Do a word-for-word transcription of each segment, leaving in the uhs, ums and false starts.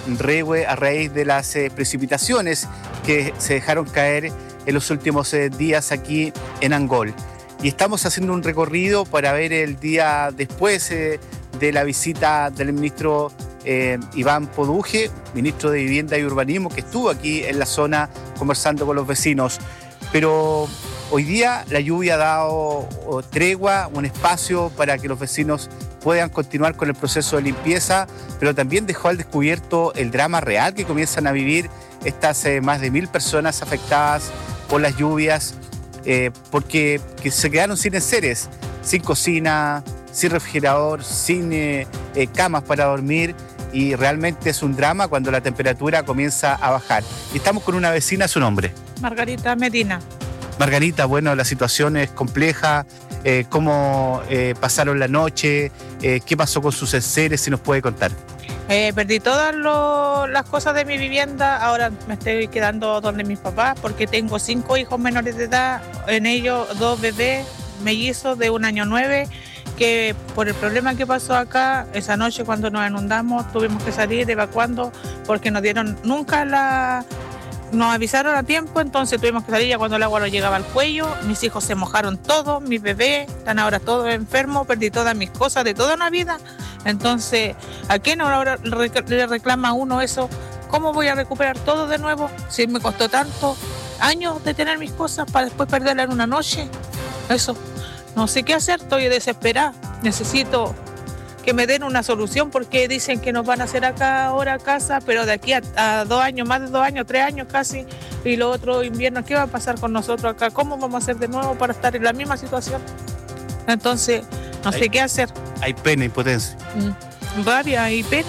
rehue a raíz de las eh, precipitaciones que se dejaron caer en los últimos eh, días aquí en Angol. Y estamos haciendo un recorrido para ver el día después eh, de la visita del ministro eh, Iván Poduje, ministro de Vivienda y Urbanismo, que estuvo aquí en la zona conversando con los vecinos. Pero hoy día la lluvia ha dado tregua, un espacio para que los vecinos puedan continuar con el proceso de limpieza, pero también dejó al descubierto el drama real que comienzan a vivir estas eh, más de mil personas afectadas por las lluvias, eh, porque que se quedaron sin enseres, sin cocina, sin refrigerador, sin eh, eh, camas para dormir, y realmente es un drama cuando la temperatura comienza a bajar. Y estamos con una vecina, su nombre. Margarita Medina. Margarita, bueno, la situación es compleja. Eh, ¿Cómo eh, pasaron la noche? Eh, ¿Qué pasó con sus enseres? Si nos puede contar. Eh, perdí todas lo, las cosas de mi vivienda. Ahora me estoy quedando donde mis papás porque tengo cinco hijos menores de edad. En ellos dos bebés mellizos de un año nueve, que por el problema que pasó acá, esa noche cuando nos inundamos tuvimos que salir evacuando porque nos dieron nunca la... Nos avisaron a tiempo, entonces tuvimos que salir ya cuando el agua nos llegaba al cuello. Mis hijos se mojaron todos, mis bebés están ahora todos enfermos, perdí todas mis cosas de toda una vida. Entonces, ¿a quién ahora le reclama a uno eso? ¿Cómo voy a recuperar todo de nuevo si me costó tanto años de tener mis cosas para después perderlas en una noche? Eso, no sé qué hacer, estoy desesperada. Necesito que me den una solución porque dicen que nos van a hacer acá ahora casa, pero de aquí a, a dos años, más de dos años, tres años casi, y los otros inviernos, ¿qué va a pasar con nosotros acá? ¿Cómo vamos a hacer de nuevo para estar en la misma situación? Entonces, no hay, sé qué hacer. Hay pena, impotencia. Mm, rabia y pena.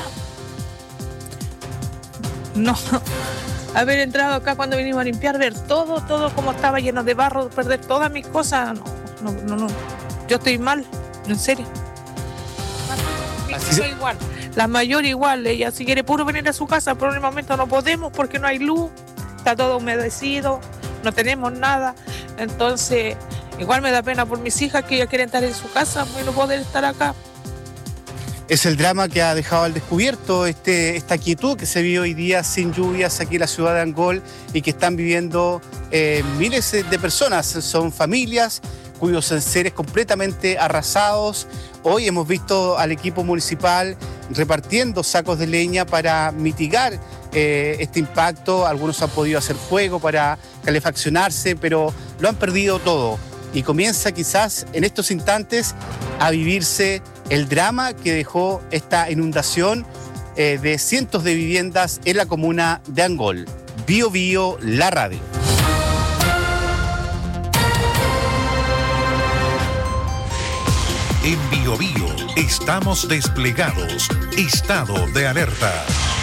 No, haber entrado acá cuando vinimos a limpiar, ver todo, todo como estaba lleno de barro, perder todas mis cosas, no, no, no, no. Yo estoy mal, en serio. Así igual. La mayor igual, ella si quiere puro venir a su casa, pero en el momento no podemos porque no hay luz, está todo humedecido, no tenemos nada. Entonces, igual me da pena por mis hijas que ya quieren estar en su casa y no poder estar acá. Es el drama que ha dejado al descubierto este, esta quietud que se vive hoy día sin lluvias aquí en la ciudad de Angol y que están viviendo eh, miles de personas. Son familias cuyos enseres completamente arrasados. Hoy hemos visto al equipo municipal repartiendo sacos de leña para mitigar eh, este impacto. Algunos han podido hacer fuego para calefaccionarse, pero lo han perdido todo. Y comienza quizás en estos instantes a vivirse el drama que dejó esta inundación eh, de cientos de viviendas en la comuna de Angol. Bio Bio, la radio. En Bio Bio estamos desplegados. Estado de alerta.